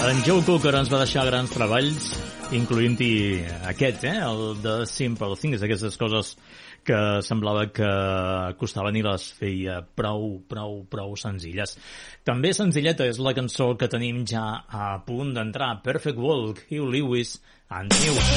En Joe Cocker ens va deixar grans treballs, incloent-hi aquest, el de Simple Things, aquestes coses que semblava que costaven i les feia prou senzilles. També senzilleta és la cançó que tenim ja a punt d'entrar, Perfect World, Hugh Lewis and New.